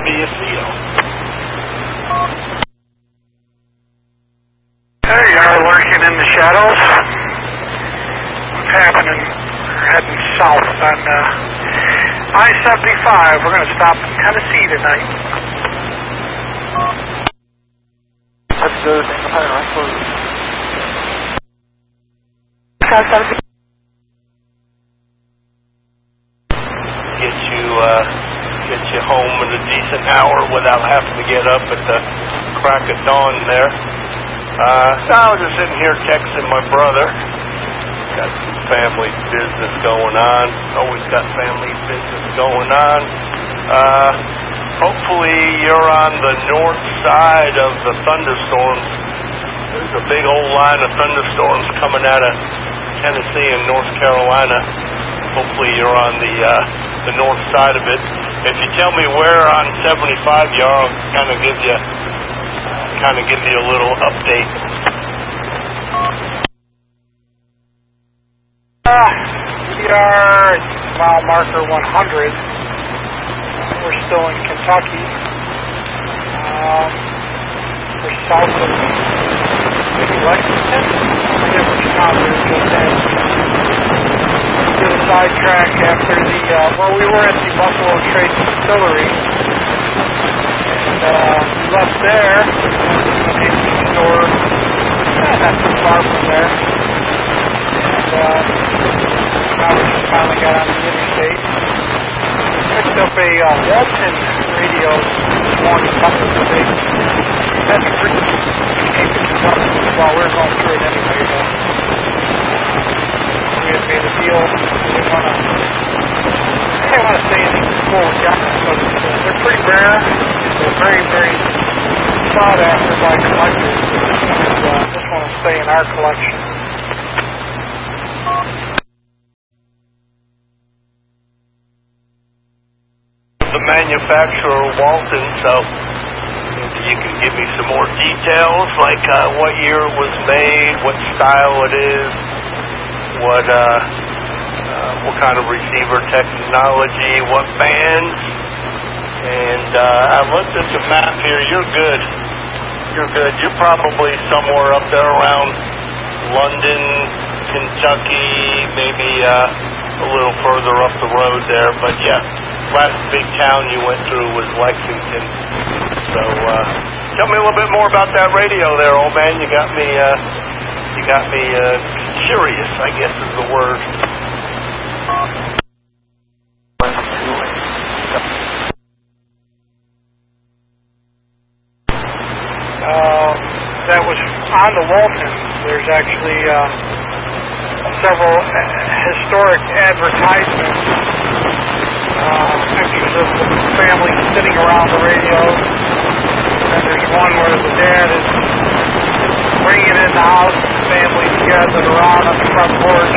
you. See you. There you are, lurking in the shadows. What's happening? We're heading south on I-75. We're going to stop in Tennessee tonight. That's good. I suppose. Get you home in a decent hour without having to get up at the crack of dawn there. I was just sitting here texting my brother. Got some family business going on. Always got family business going on. Hopefully you're on the north side of the thunderstorms. There's a big old line of thunderstorms coming out of Tennessee and North Carolina. Hopefully you're on the north side of it. If you tell me where on 75 you are, I'll kind of give you a little update. We are at mile marker 100. We're still in Kentucky. We're south of Lexington. I forget which town we were just at. We did a sidetrack after we were at the Buffalo Trace Distillery. And we left there. A store not too far from there. And now we just finally got on the interstate. Picked up a Walton radio this morning, couple of days. That's a pretty came to Kentucky while we were going through it anyway, though. We had made a deal. We didn't want to say anything before we got them, but they're pretty rare. They're very, very sought after by collectors. And just want to stay in our collection. The manufacturer Walton, so maybe you can give me some more details, like what year it was made, what style it is, what kind of receiver technology, what bands, and I looked at the map here. You're good. You're probably somewhere up there around London, Kentucky, maybe a little further up the road there, but yeah. Last big town you went through was Lexington. So, tell me a little bit more about that radio there, old man. You got me curious, I guess is the word. That was on the Walton. There's actually several historic advertisements. Pictures of the family sitting around the radio, and there's one where the dad is bringing in the house, the family gathered around on the front porch.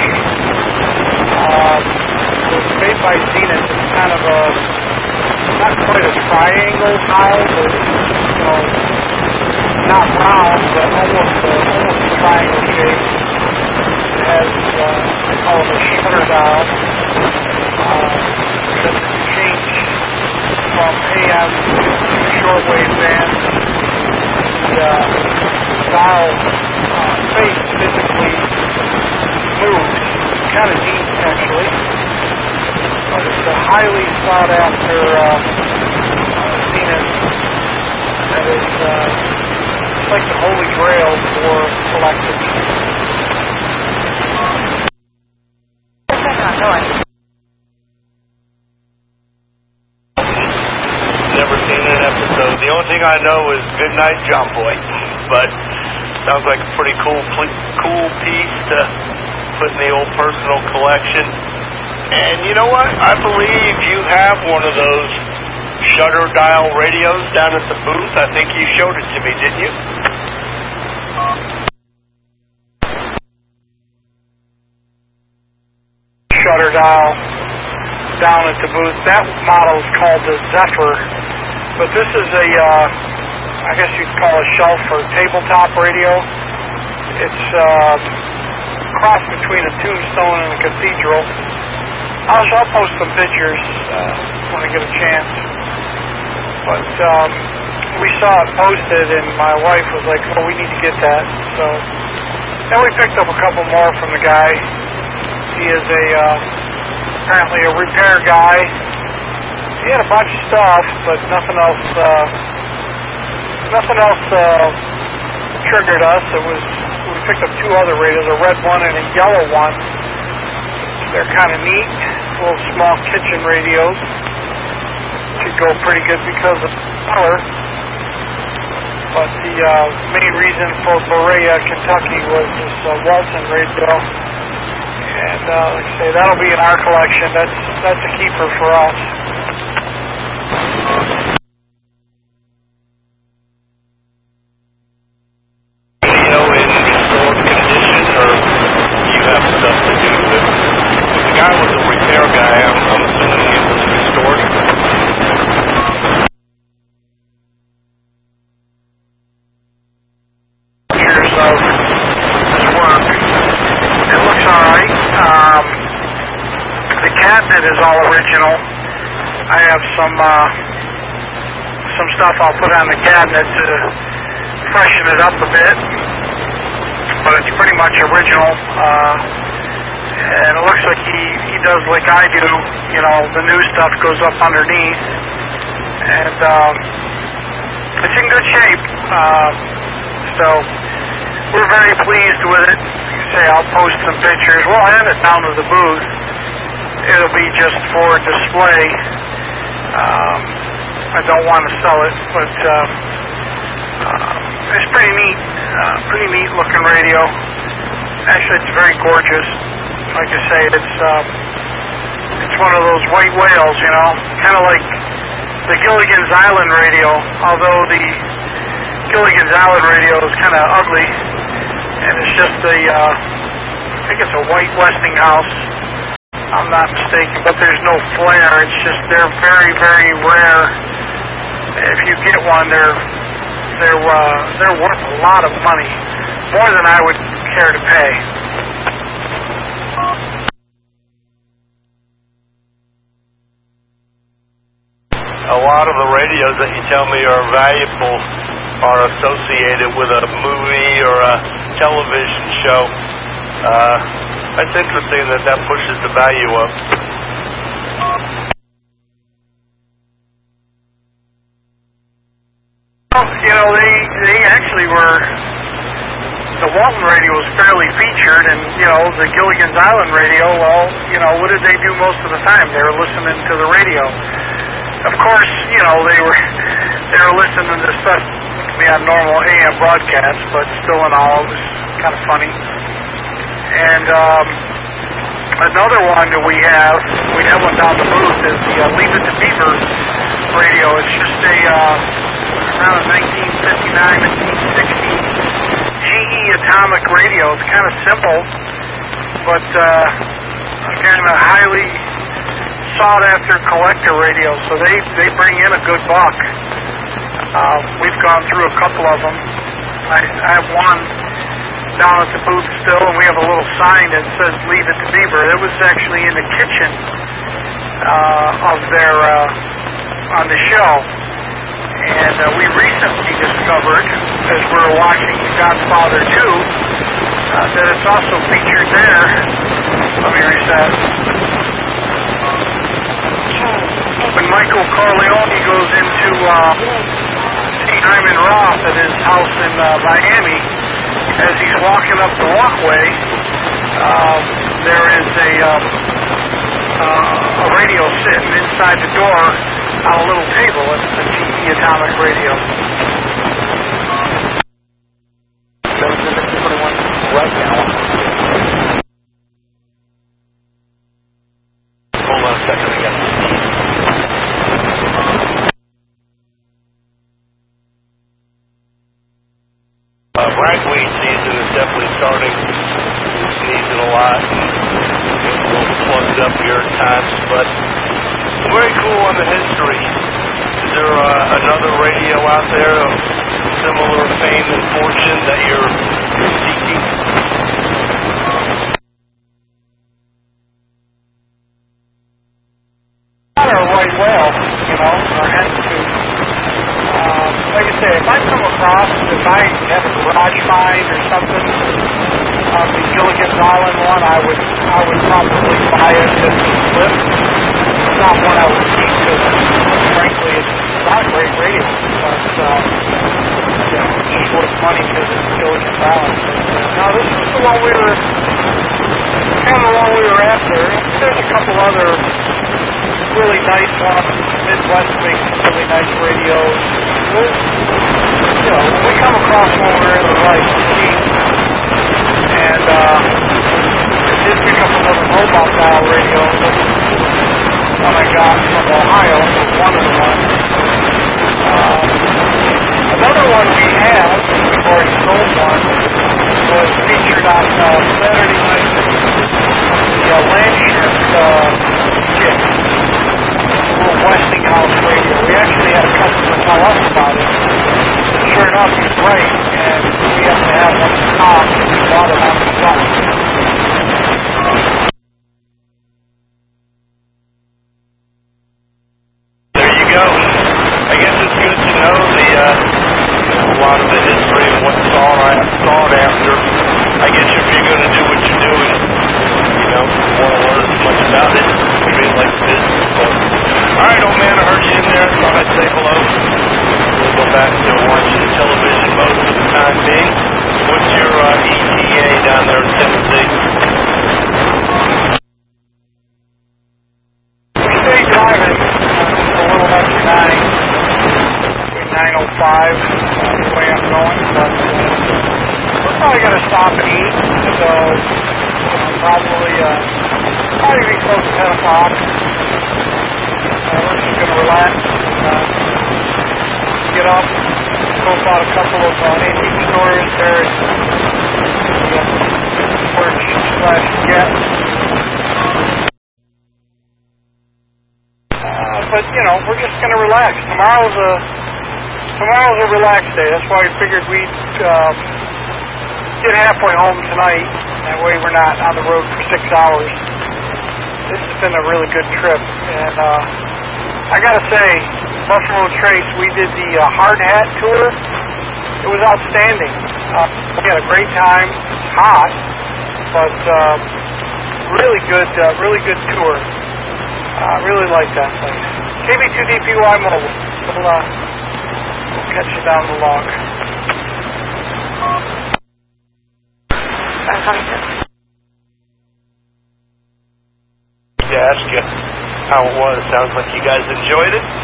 It was made by Zenith. It's kind of a, not quite a triangle tile, but, not round, but almost a triangle shape. It has, they call it a shutter dial. Change from AM to shortwave band. The dial face physically moves. Kind of neat, actually. But it's a highly sought after Zenith that is it's like the holy grail for collectors. Never seen an episode. The only thing I know is Good Night, John Boy. But sounds like a pretty cool piece to put in the old personal collection. And you know what? I believe you have one of those shutter dial radios down at the booth. I think you showed it to me, didn't you? Shutter dial down at the booth. That model is called the Zephyr, but this is a, I guess you'd call it a shelf or tabletop radio. It's a cross between a tombstone and a cathedral. I'll post some pictures when I get a chance. But we saw it posted, and my wife was like, "Oh, we need to get that." So then we picked up a couple more from the guy. He is apparently a repair guy. He had a bunch of stuff, but nothing else triggered us. We picked up two other radios, a red one and a yellow one. They're kind of neat, little small kitchen radios. Should go pretty good because of the color. But the main reason for Berea, Kentucky was this Walton radio. And like I say, that'll be in our collection. That's a keeper for us. Radio in restored condition, or you have stuff to do with it? The guy was a repair guy. I'm assuming it was restored. Years of his work. It looks all right. The cabinet is all original. I have some stuff I'll put on the cabinet to freshen it up a bit, but it's pretty much original. And it looks like he does like I do. You know, the new stuff goes up underneath, and it's in good shape. So we're very pleased with it. Say I'll post some pictures. We'll have it down to the booth. It'll be just for display. I don't want to sell it, but it's pretty neat looking radio. Actually, it's very gorgeous. Like I say, it's one of those white whales, you know, kind of like the Gilligan's Island radio. Although the Gilligan's Island radio is kind of ugly, and it's just I think it's a white Westinghouse. I'm not mistaken, but there's no flare. It's just they're very, very rare. If you get one, they're worth a lot of money, more than I would care to pay. A lot of the radios that you tell me are valuable are associated with a movie or a television show. That's interesting that pushes the value up. You know, they actually were, the Walton radio was fairly featured, and, you know, the Gilligan's Island radio, well, you know, what did they do most of the time? They were listening to the radio. Of course, you know, they were listening to stuff on normal AM broadcasts, but still in all, it was kind of funny. And another one that we have one down the booth, is the Leave It to Beaver radio. It's just around a 1959, 1960 GE Atomic radio. It's kind of simple, but again, a highly sought-after collector radio, so they bring in a good buck. We've gone through a couple of them. I have one down at the booth still, and we have a little sign that says "Leave It to Beaver." It was actually in the kitchen of their on the show, and we recently discovered, as we were watching The Godfather 2, that it's also featured there. Let me reset. When Michael Corleone goes into see Hyman Roth at his house in Miami, as he's walking up the walkway, there is a radio sitting inside the door on a little table. It's the GE Atomic radio. Right now. Hold on a second, I got to sneeze. Ragweed season is definitely starting. Sneezing a lot, and it's a little plugged up here at times, but very cool on the history. Is there another radio out there of similar fame and fortune that you're seeking? Not our white whale, you know, our hen tube. if I come across, if I have a garage find or something, the Gilligan's Island one, I would probably buy it as a flip. It's not one I would keep because, frankly, it's not a great radio. But, it's just worth money because it's Gilligan's Island. Now, this is the one we were after. There's a couple other really nice ones. Midwest makes really nice radios. We come across one we're in the right seat. And I did pick up another robot dial radio. One I got from Ohio, one of the ones. Another one we have, we've already sold one, was featured on Saturday night. The Landshift kit. Little Westinghouse radio. We actually had a customer tell us about it. Sure enough, he's right, and we have to have one stock. We bought it on the spot. There you go. I guess it's good to know a lot of the history and what's sought after. I guess if you're going to do what you're doing, want to learn as much about it, treat it like business. So, all right, old man, I heard you in there. Thought I'd say hello. We'll go back to watching television most of the time being. What's your ETA down there in Tennessee? We stay driving a little after 9, between 9:05, the way I'm going, but we're probably going to stop and eat, so probably be close to 10 o'clock. We're just going to relax, get up, scope out a couple of antique stores there at Porch/Get. But, we're just going to relax. Tomorrow's a relaxed day. That's why we figured we'd get halfway home tonight. That way we're not on the road for 6 hours. This has been a really good trip. And I got to say, Buffalo Trace, we did the Hard Hat tour. It was outstanding. We had a great time. It's hot, but really good tour. I really like that place. KB2DPY Mobile. We'll catch you down the log. To ask you how it was. Sounds like you guys enjoyed it.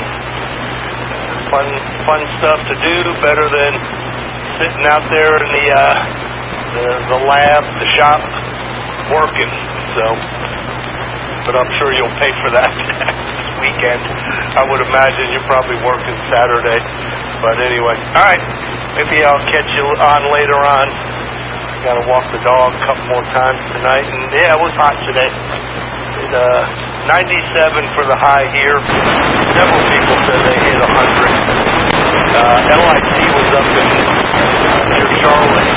Fun stuff to do. Better than sitting out there in the lab, the shop, working. So, but I'm sure you'll pay for that this weekend. I would imagine you're probably working Saturday. But anyway, all right. Maybe I'll catch you on later on. Got to walk the dog a couple more times tonight. And yeah, it was hot today. 97 for the high here. Several people said they hit 100. LIC was up in near Charlotte